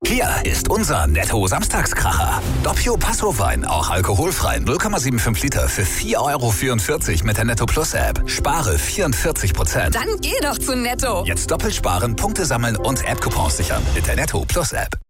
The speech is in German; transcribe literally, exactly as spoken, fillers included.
Hier ist unser Netto-Samstagskracher. Doppio Passo-Wein, auch alkoholfrei, null Komma fünfundsiebzig Liter für vier Euro vierundvierzig mit der Netto Plus App. Spare vierundvierzig Prozent. Dann geh doch zu Netto. Jetzt doppelt sparen, Punkte sammeln und App-Coupons sichern mit der Netto Plus App.